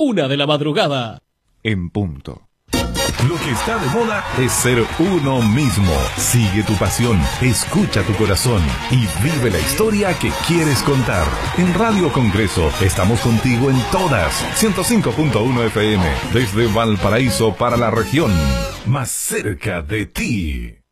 1 de la madrugada. En punto. Lo que está de moda es ser uno mismo. Sigue tu pasión, escucha tu corazón y vive la historia que quieres contar. En Radio Congreso estamos contigo en todas. 105.1 FM, desde Valparaíso para la región. Más cerca de ti.